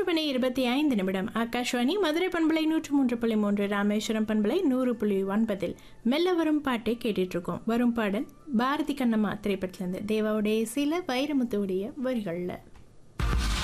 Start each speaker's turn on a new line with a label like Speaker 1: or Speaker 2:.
Speaker 1: 6:25 ஆகாஷ்வாணி மதுரை பண்பலை 103.3 ராமேஸ்வரம் பண்பலை 100.9 மெல்ல வரும் பாட்டை கேட்டுட்டு இருக்கோம். வரும் பாடல் பாரதி கண்ணம்மா திரைப்படத்திலிருந்து தேவாவுடைய சில வைரமுத்துடைய வரிகள்ல.